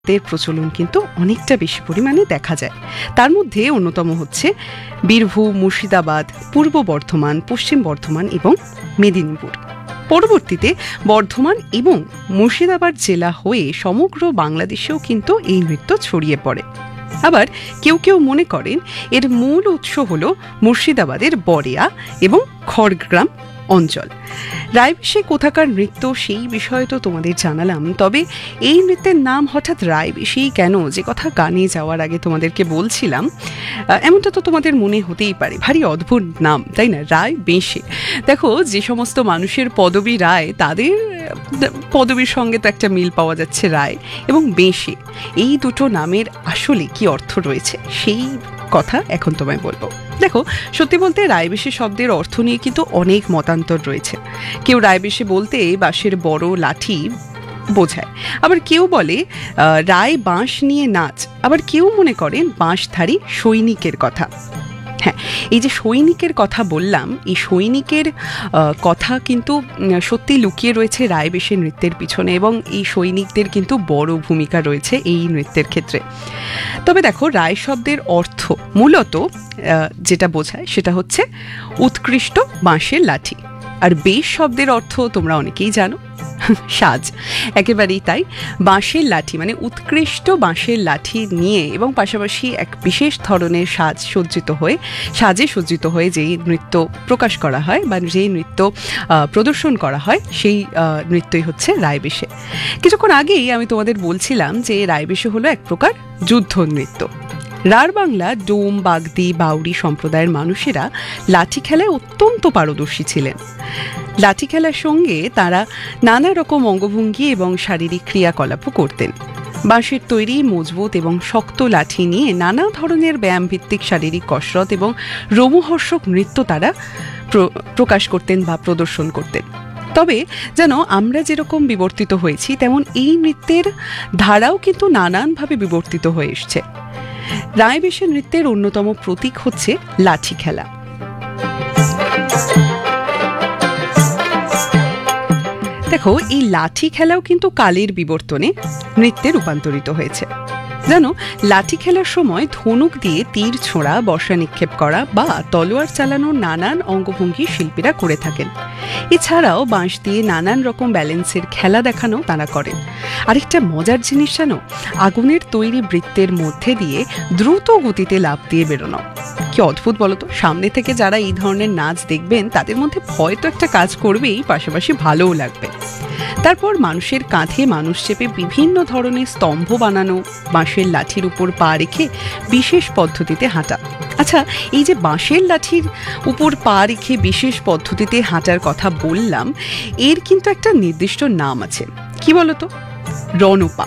নৃত্যের প্রচলন কিন্তু অনেকটা বেশি পরিমাণে দেখা যায়। তার মধ্যে অন্যতম হচ্ছে বীরভূম, মুর্শিদাবাদ, পূর্ব বর্ধমান, পশ্চিম বর্ধমান এবং মেদিনীপুর। পরবর্তীতে বর্ধমান এবং মুর্শিদাবাদ জেলা হয়ে সমগ্র বাংলাদেশেও কিন্তু এই নৃত্য ছড়িয়ে পড়ে। আবার কেউ কেউ মনে করেন এর মূল উৎস হল মুর্শিদাবাদের বরেয়া এবং খড়গ্রাম অঞ্চল। রায়বেশে কোথাকার নৃত্য সেই বিষয়ে তো তোমাদের জানালাম, তবে এই নৃত্যের নাম হঠাৎ রায়বেশেই কেন, যে কথা গানে যাওয়ার আগে তোমাদেরকে বলছিলাম, এমনটা তো তোমাদের মনে হতেই পারে। ভারী অদ্ভুত নাম, তাই না? রায়বেশে। দেখো, যে সমস্ত মানুষের পদবী রায়, তাদের পদবীর সঙ্গে তো একটা মিল পাওয়া যাচ্ছে, রায় এবং বেশে। এই দুটো নামের আসলে কি অর্থ রয়েছে সেই কথা এখন তোমায় বলবো। দেখো, সত্যি বলতে রায়বেশে শব্দের অর্থ নিয়ে কিন্তু অনেক মতান্তর রয়েছে। কেউ রায়বেশে বলতে বাঁশের বড় লাঠি বোঝায়, আবার কেউ বলে রায় বাঁশ নিয়ে নাচ, আবার কেউ মনে করেন বাঁশধারী সৈনিকের কথা। হ্যাঁ, এই যে সৈনিকের কথা বললাম, এই সৈনিকের কথা কিন্তু সত্যি লুকিয়ে রয়েছে রায়বেশে নৃত্যের পিছনে, এবং এই সৈনিকদের কিন্তু বড় ভূমিকা রয়েছে এই নৃত্যের ক্ষেত্রে। তবে দেখো, রায় শব্দের অর্থ মূলত যেটা বোঝায় সেটা হচ্ছে উৎকৃষ্ট বাঁশের লাঠি, আর বেশ শব্দের অর্থ তোমরা অনেকেই জানো, সাজ। একেবারেই তাই, বাঁশের লাঠি মানে উৎকৃষ্ট বাঁশের লাঠি নিয়ে এবং পাশাপাশি এক বিশেষ ধরনের সাজে সজ্জিত হয়ে যেই নৃত্য প্রকাশ করা হয় বা যেই নৃত্য প্রদর্শন করা হয়, সেই নৃত্যই হচ্ছে রায়বেশে। কিছুক্ষণ আগেই আমি তোমাদের বলছিলাম যে রায়বেশে হলো এক প্রকার যুদ্ধ নৃত্য। রাঢ় বাংলা, ডোম, বাগদি, বাউরি সম্প্রদায়ের মানুষেরা লাঠি খেলায় অত্যন্ত পারদর্শী ছিলেন। লাঠি খেলার সঙ্গে তারা নানা রকম অঙ্গভঙ্গি এবং শারীরিক ক্রিয়াকলাপও করতেন। বাঁশের তৈরি মজবুত এবং শক্ত লাঠি নিয়ে নানা ধরনের ব্যায়ামভিত্তিক শারীরিক কসরত এবং রোমহর্ষক নৃত্য তারা প্রকাশ করতেন বা প্রদর্শন করতেন। তবে যেন আমরা যেরকম বিবর্তিত হয়েছি, তেমন এই নৃত্যের ধারাও কিন্তু নানানভাবে বিবর্তিত হয়ে এসছে। রায়বেশে নৃত্যের অন্যতম প্রতীক হচ্ছে লাঠি খেলা। দেখো, এই লাঠি খেলাও কিন্তু কালের বিবর্তনে নৃত্যে রূপান্তরিত হয়েছে। জানো, লাঠি খেলার সময় ধনুক দিয়ে তীর ছোঁড়া, বর্ষা নিক্ষেপ করা বা তলোয়ার চালানোর নানান অঙ্গভঙ্গি শিল্পীরা করে থাকেন। এছাড়াও বাঁশ দিয়ে নানান রকম ব্যালেন্সের খেলা দেখানো তারা করেন। আরেকটা মজার জিনিস জানো, আগুনের তৈরি বৃত্তের মধ্যে দিয়ে দ্রুত গতিতে লাফ দিয়ে বেরোনো। কি অদ্ভুত বলতো! সামনে থেকে যারা এই ধরনের নাচ দেখবেন, তাদের মধ্যে ভয় তো একটা কাজ করবেই, পাশাপাশি ভালোও লাগবে। তারপর মানুষের কাঁধে মানুষ চেপে বিভিন্ন ধরনের স্তম্ভ বানানো, বাঁশের লাঠির উপর পা রেখে বিশেষ পদ্ধতিতে হাঁটা। আচ্ছা, এই যে বাঁশের লাঠির উপর পা রেখে বিশেষ পদ্ধতিতে হাঁটার কথা বললাম, এর কিন্তু একটা নির্দিষ্ট নাম আছে। কি বলতো? রণপা।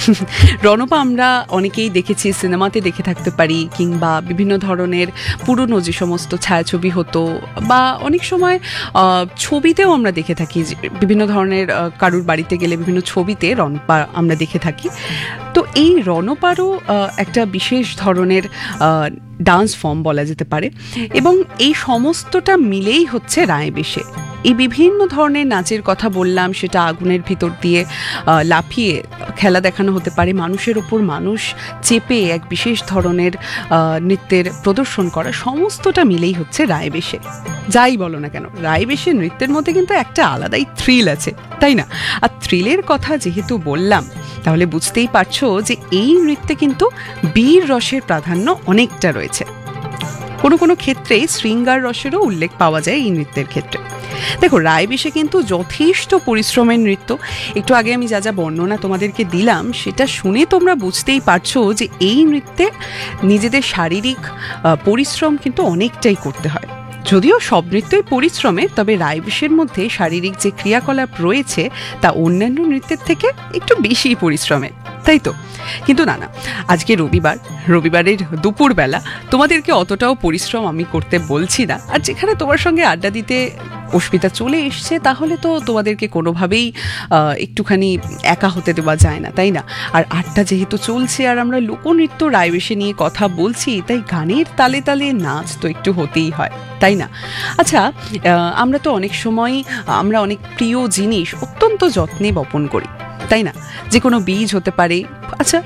রণপা আমরা অনেকেই দেখেছি, সিনেমাতে দেখে থাকতে পারি, কিংবা বিভিন্ন ধরনের পুরনো যে সমস্ত ছায়াছবি হতো, বা অনেক সময় ছবিতেও আমরা দেখে থাকি। বিভিন্ন ধরনের কারুর বাড়িতে গেলে বিভিন্ন ছবিতে রণপা আমরা দেখে থাকি। তো এই রণপারও একটা বিশেষ ধরনের ডান্স ফর্ম বলা যেতে পারে, এবং এই সমস্তটা মিলেই হচ্ছে রায়বেশে। এই বিভিন্ন ধরনের নাচের কথা বললাম, সেটা আগুনের ভিতর দিয়ে লাফিয়ে খেলা দেখানো হতে পারে, মানুষের ওপর মানুষ চেপে এক বিশেষ ধরনের নৃত্যের প্রদর্শন করা, সমস্তটা মিলেই হচ্ছে রায়বেশে। যাই বলো না কেন, রায়বেশে নৃত্যের মধ্যে কিন্তু একটা আলাদাই থ্রিল আছে, তাই না? আর থ্রিলের কথা যেহেতু বললাম, তাহলে বুঝতেই পারছো যে এই নৃত্যে কিন্তু বীর রসের প্রাধান্য অনেকটা রয়েছে। কোনো কোনো ক্ষেত্রে শৃঙ্গার রসেরও উল্লেখ পাওয়া যায় এই নৃত্যের ক্ষেত্রে। দেখো, রায়বেশে কিন্তু যথেষ্ট পরিশ্রমের নৃত্য। একটু আগে আমি যা যা বর্ণনা তোমাদেরকে দিলাম, সেটা শুনে তোমরা বুঝতেই পারছো যে এই নৃত্যে নিজেদের শারীরিক পরিশ্রম কিন্তু অনেকটাই করতে হয়। যদিও সব নৃত্যই পরিশ্রমের, তবে রায়বেশের মধ্যে শারীরিক যে ক্রিয়াকলাপ রয়েছে তা অন্যান্য নৃত্যের থেকে একটু বেশি পরিশ্রমের, তাই তো? কিন্তু না, আজকে রবিবারের দুপুরবেলা তোমাদেরকে অতটাও পরিশ্রম আমি করতে বলছি না। আর যেখানে তোমার সঙ্গে আড্ডা দিতে অস্মিতা চলে এসছে, তাহলে তো তোমাদেরকে কোনোভাবেই একটুখানি একা হতে দেওয়া যায় না, তাই না? আর আড্ডা যেহেতু চলছে, আর আমরা লোকনৃত্য রায়বেশে নিয়ে কথা বলছি, তাই গানের তালে তালে নাচ তো একটু হতেই হয়, তাই না? আচ্ছা, আমরা তো অনেক সময় আমরা অনেক প্রিয় জিনিস অত্যন্ত যত্নে বপন করি, তাই না? যে কোনো বীজ হতে পারে, আচ্ছা,